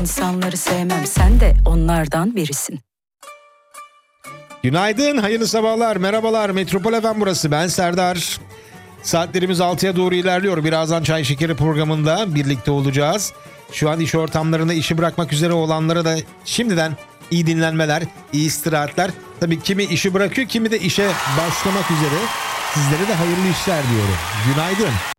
insanları sevmem, sen de onlardan birisin. Günaydın, hayırlı sabahlar, merhabalar. Metropol FM burası, ben Serdar. Saatlerimiz 6'ya doğru ilerliyor. Birazdan Çay Şekeri programında birlikte olacağız. Şu an iş ortamlarında işi bırakmak üzere olanlara da şimdiden iyi dinlenmeler, iyi istirahatler. Tabii kimi işi bırakıyor, kimi de işe başlamak üzere. Sizlere de hayırlı işler diyorum. Günaydın.